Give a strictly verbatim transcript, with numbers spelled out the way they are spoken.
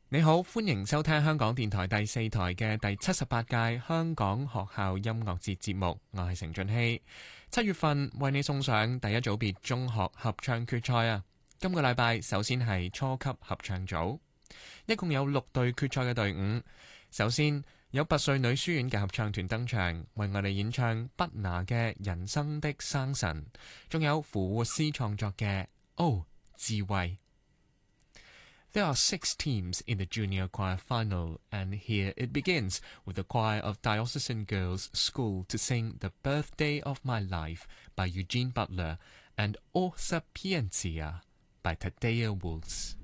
你好，歡迎收聽香港電台第四台嘅第七十八屆香港學校音樂節節目，我係成俊熙。七月份為你送上第一組別中學合唱決賽啊！今個禮拜首先係初級合唱組，一共有六隊決賽嘅隊伍。首先有拔萃女書院嘅合唱團登場，為我哋演唱不拿嘅人生的生神，仲有傅活斯創作嘅哦智慧。There are six teams in the junior choir final, and here it begins with the choir of Diocesan Girls School to sing The Birthday of My Life by Eugene Butler and O Sapientia by Tadeo Wolff.